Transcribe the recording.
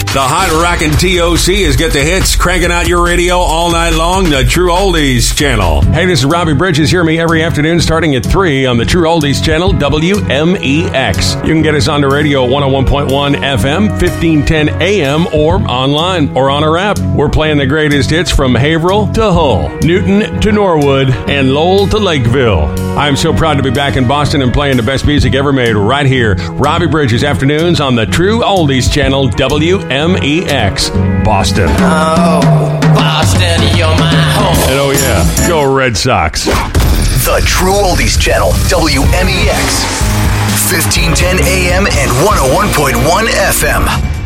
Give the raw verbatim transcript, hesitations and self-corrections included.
The hot rockin' T O C is Get the Hits, cranking out your radio all night long, the True Oldies channel. Hey, this is Robbie Bridges. Hear me every afternoon starting at three on the True Oldies channel, W M E X. You can get us on the radio at one oh one point one F M, fifteen ten A M, or online or on our app. We're playing the greatest hits from Haverhill to Hull, Newton to Norwood, and Lowell to Lakeville. I'm so proud to be back in Boston and playing the best music ever made right here. Robbie Bridges afternoons on the True Oldies channel, W M E X, Boston. Oh, Boston, you're my home. And oh yeah, go Red Sox. The True Oldies channel, W M E X, fifteen ten A M and one oh one point one F M.